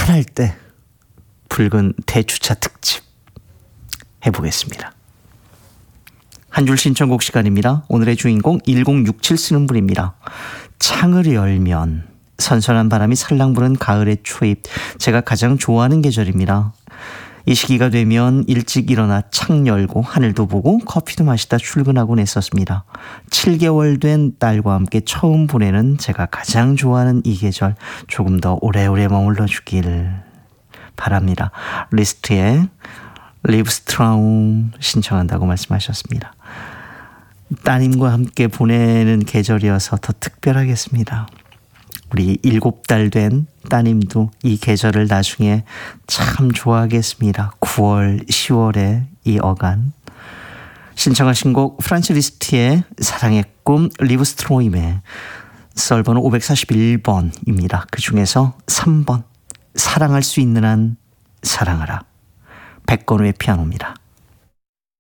쌀쌀할 때 붉은 대추차 특집 해보겠습니다. 한 줄 신청곡 시간입니다. 오늘의 주인공 1067 쓰는 분입니다. 창을 열면 선선한 바람이 살랑 부는 가을의 초입, 제가 가장 좋아하는 계절입니다. 이 시기가 되면 일찍 일어나 창 열고 하늘도 보고 커피도 마시다 출근하곤 했었습니다. 7개월 된 딸과 함께 처음 보내는 제가 가장 좋아하는 이 계절, 조금 더 오래오래 머물러 주길 바랍니다. 리스트에 리브스트라움 신청한다고 말씀하셨습니다. 따님과 함께 보내는 계절이어서 더 특별하겠습니다. 우리 7달 된 따님도 이 계절을 나중에 참 좋아하겠습니다. 9월, 10월의 이 어간. 신청하신 곡 프란츠 리스트의 사랑의 꿈, 리브스트로임의 썰번호 541번입니다. 그 중에서 3번 사랑할 수 있는 한 사랑하라. 백건우의 피아노입니다.